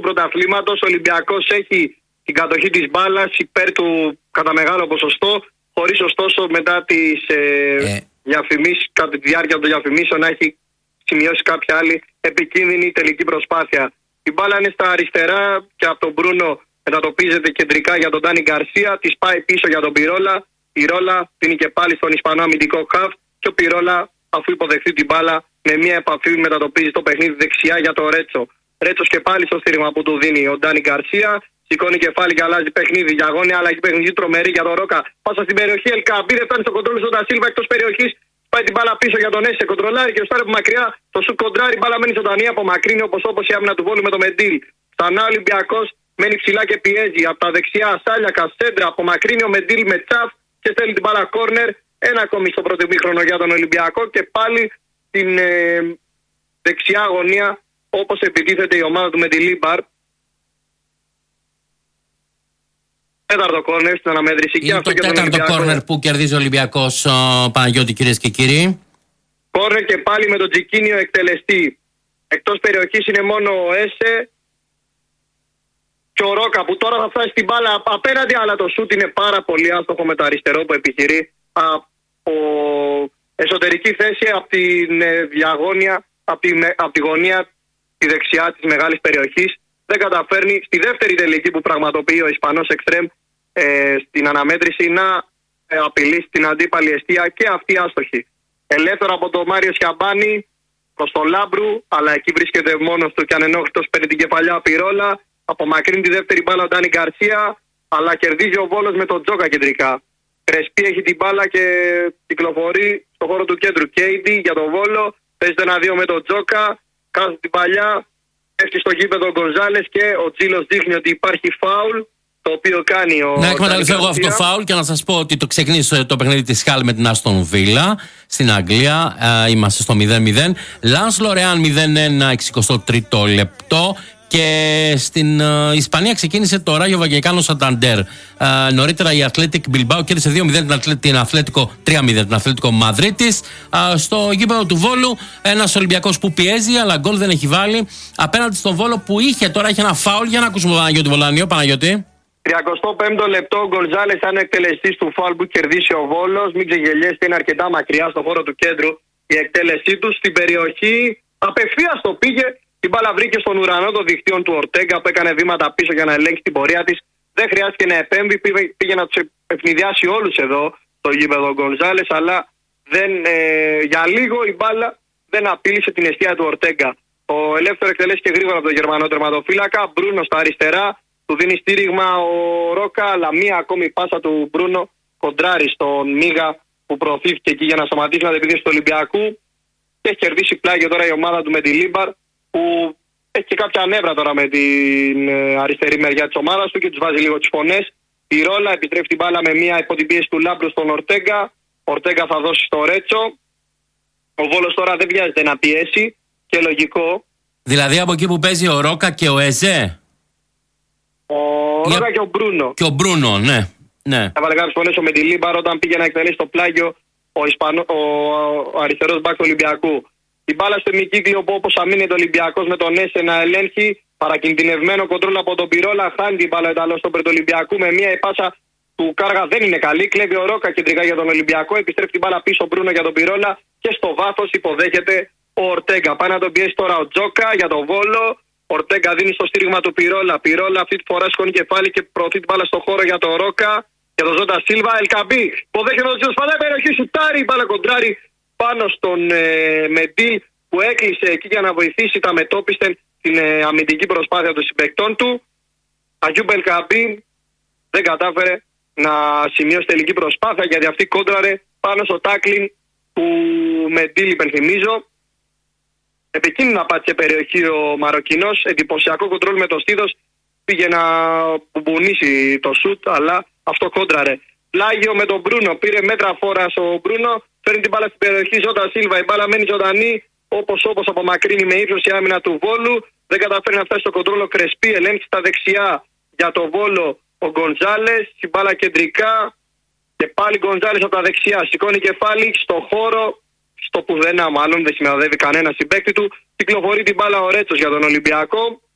πρωταθλήματος. Ο Ολυμπιακός έχει την κατοχή της μπάλας υπέρ του κατά μεγάλο ποσοστό, χωρίς ωστόσο μετά τις διαφημίσεις, κατά τη διάρκεια των διαφημίσεων να έχει σημειώσει κάποια άλλη επικίνδυνη τελική προσπάθεια. Η μπάλα είναι στα αριστερά και από τον Μπρούνο μετατοπίζεται κεντρικά για τον Ντάνι Γκαρσία. Της πάει πίσω για τον Πιρόλα. Πιρόλα δίνει και πάλι στον Ισπανό αμυντικό χαφ. Και ο Πιρόλα, αφού υποδεχθεί την μπάλα, με μια επαφή μετατοπίζει το παιχνίδι δεξιά για τον Ρέτσο. Ρέτσος και πάλι στο στήριγμα που του δίνει ο Ντάνι Γκαρσία. Σηκώνει κεφάλι και αλλάζει παιχνίδι. Διαγώνια αλλαγή παιχνίδι τρομερή για τον Ρόκα. Πάσα στην περιοχή. Ελκαμπή δεν φτάνει στο κοντρόλ στον Ντασίλβα εκτός περιοχής. Πάει την μπάλα πίσω για τον Έσε. Κοντρολάρει και στάρει από μακριά. Το σου κοντράρει. Μπάλα μένει ζωντανή. Απομακρύνει όπως η άμυνα του Βόλου με το Μεντήλ. Ξανά ο Ολυμπιακός μένει ψηλά και πιέζει. Από τα δεξιά Σάλια Κασέντρα. Απομακρύνει ο Μεντήλ με τσαφ και στέλνει την μπάλα κόρνερ. Ένα ακόμη στο πρώτο ημίχρονο για τον Ολυμπιακό. Και πάλι στην δεξιά γωνία όπως επιτίθεται η ομάδα του Μεντιλίμπαρ. Τέταρτο κόρνερ στην αναμέτρηση. Είναι και αυτό το τέταρτο κόρνερ που κερδίζει ο Ολυμπιακός, Παναγιώτη, κυρίες και κύριοι. Κόρνερ και πάλι με τον Τζικίνιο εκτελεστή. Εκτός περιοχής είναι μόνο ο Έσε και ο Ρόκα που τώρα θα φτάσει στην μπάλα απέναντι, αλλά το σούτ είναι πάρα πολύ άστοχο με το αριστερό που επιχειρεί από εσωτερική θέση από την διαγώνια, από τη γωνία τη δεξιά της μεγάλης περιοχής. Δεν καταφέρνει στη δεύτερη τελική που πραγματοποιεί ο Ισπανός εξτρέμ στην αναμέτρηση να απειλήσει την αντίπαλη εστία και αυτή άστοχη. Ελεύθερο από τον Μάριο Σιαμπάνη προς τον Λάμπρου, αλλά εκεί βρίσκεται μόνος του και ανενόχλητος, παίρνει την κεφαλιά Πιρόλα. Απομακρύνει τη δεύτερη μπάλα ο Ντάνι Γκαρσία, αλλά κερδίζει ο Βόλος με τον Τζόκα κεντρικά. Κρεσπί έχει την μπάλα και κυκλοφορεί στο χώρο του κέντρου. Κέιντι για τον Βόλο, παίζεται 1-2 με τον Τζόκα, κάθεται την παλιά. Πέφτει στο γήπεδο ο Γκονζάλες και ο Τζίλος δείχνει ότι υπάρχει φάουλ, το οποίο κάνει ο. Να εκμεταλλευτώ εγώ αυτό το φάουλ και να σας πω ότι το ξεκίνησε το παιχνίδι της Χάλ με την Άστον Βίλα στην Αγγλία. Είμαστε στο 0-0. Λανς Λορεάν 0-1, 63ο λεπτό. Και στην Ισπανία ξεκίνησε το Ράγιο Βαγγεκάνο Σανταντέρ. Νωρίτερα η Athletic Bilbao κέρδισε 2-0 την Αθλέτικο, 3-0 την Αθλέτικο Μαδρίτης. Στο γήπεδο του Βόλου ένας Ολυμπιακός που πιέζει, αλλά γκολ δεν έχει βάλει απέναντι στον Βόλο που είχε ένα φάουλ. Για να ακούσουμε τον Παναγιώτη Βολάνιο. Παναγιώτη. 35ο λεπτό, ο Γκονζάλες ήταν εκτελεστής του φάουλ που κερδίσει ο Βόλος. Μην ξεγελιέστε, είναι αρκετά μακριά στο χώρο του κέντρου η εκτέλεσή του. Στην περιοχή απευθείας το πήγε. Την μπάλα βρήκε στον ουρανό των δικτύων του Ορτέγκα που έκανε βήματα πίσω για να ελέγξει την πορεία της. Δεν χρειάστηκε να επέμβει, πήγε να τους ευνηδιάσει όλους εδώ το γήπεδο Γκονζάλες, αλλά για λίγο η μπάλα δεν απείλησε την εστία του Ορτέγκα. Ο ελεύθερο εκτελέστηκε γρήγορα από τον Γερμανό τερματοφύλακα. Μπρούνο στα αριστερά, του δίνει στήριγμα ο Ρόκα, αλλά μία ακόμη πάσα του Μπρούνο κοντράρει στον Μίγα που προωθήθηκε εκεί για να σταματήσει την επίθεση του Ολυμπιακού. Και έχει κερδίσει πλάγιο τώρα η ομάδα του Μεντιλίμπαρ, που έχει και κάποια νεύρα τώρα με την αριστερή μεριά της ομάδας του και τους βάζει λίγο τις φωνές. Η Ρόλα επιτρέπει την μπάλα με μία υπό την πίεση του Λάμπρου στον Ορτέγκα. Ο Ορτέγκα θα δώσει στο Ρέτσο. Ο Βόλος τώρα δεν βιάζεται να πιέσει και λογικό. Δηλαδή από εκεί που παίζει ο Ρόκα και ο Εζέ. Ρόκα και ο Μπρούνο. Και ο Μπρούνο, ναι. Έβαλε κάποιες φωνές ο Μεντιλίμπαρ όταν πήγε να εκτελέσει το πλάγιο ο αριστερός μπακ του Ολυμπιακού. Η μπάλα στο ημικύκλιο που όπως αμήνεται ο Ολυμπιακός με τον Έσε να ελέγχει. Παρακινδυνευμένο κοντρόλ από τον Πιρόλα. Χάνει την μπάλα ενταλώς στο Ολυμπιακού με μια επάσα του Κάργα δεν είναι καλή. Κλέβει ο Ρόκα κεντρικά για τον Ολυμπιακό. Επιστρέφει την μπάλα πίσω ο Μπρούνο για τον Πιρόλα. Και στο βάθος υποδέχεται ο Ορτέγκα. Πάει να τον πιέσει τώρα ο Τζόκα για τον Βόλο. Ο Ορτέγκα δίνει στο στήριγμα του Πιρόλα. Πιρόλα αυτή τη φορά σηκώνει κεφάλι και προωθεί την μπάλα στο χώρο για τον Ρόκα. Για τον Ζόντα Σίλβα. Ελκαμπή. Υποδέχεται τον Τζο Σπαντά. Περιοχή σουτάρει. Η μπάλα κοντράρει πάνω στον Μεντίλ που έκλεισε εκεί για να βοηθήσει τα μετόπιστεν την αμυντική προσπάθεια των συμπαικτών του. Αγιούμπ Ελκαμπή δεν κατάφερε να σημειώσει τελική προσπάθεια γιατί αυτή κόντραρε πάνω στο τάκλιν του Μεντίλ, υπενθυμίζω. Επικίνδυνα πάτησε περιοχή ο Μαροκινός. Εντυπωσιακό κοντρόλ με το στήθος. Πήγε να μπουνίσει το σουτ, αλλά αυτό κόντραρε. Πλάγιο με τον Μπρούνο. Πήρε μέτρα φόρας ο Μπρούνο. Φέρνει την μπάλα στην περιοχή. Ζόντα Σίλβα. Η μπάλα μένει ζωντανή. Όπως απομακρύνει με ύψος η άμυνα του Βόλου. Δεν καταφέρει να φτάσει στο κοντρόλο Κρεσπί. Ελέγχει στα δεξιά για το Βόλο ο Γκονζάλες. Η μπάλα κεντρικά. Και πάλι Γκονζάλες από τα δεξιά. Σηκώνει κεφάλι στο χώρο. Στο πουδενά μάλλον. Δεν συνοδεύει κανένα συμπαίκτη του. Κυκλοφορεί την μπάλα ο Ρέτσος για τον Ολυμπιακό.